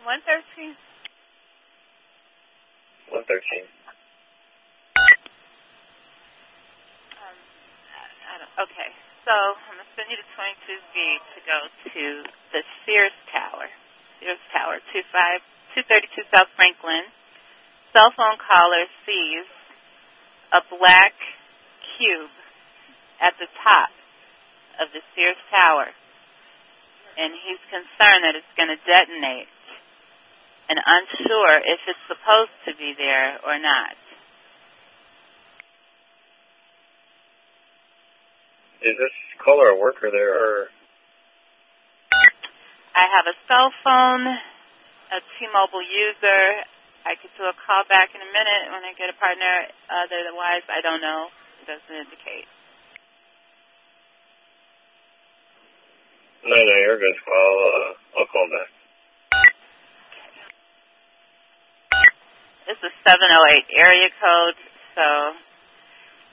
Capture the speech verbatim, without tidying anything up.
one thirteen. one thirteen. Um, I don't, okay, so I'm going to send you to twenty-two B to go to the Sears Tower. Sears Tower, two thirty-two South Franklin. Cell phone caller sees a black cube at the top of the Sears Tower, and he's concerned that it's going to detonate and unsure if it's supposed to be there or not. Is this caller a worker there, or? I have a cell phone, a T-Mobile user. I could do a call back in a minute when I get a partner. Otherwise, I don't know. It doesn't indicate. No, no, you're good. I'll, uh, I'll call back. It's a seven oh eight area code, so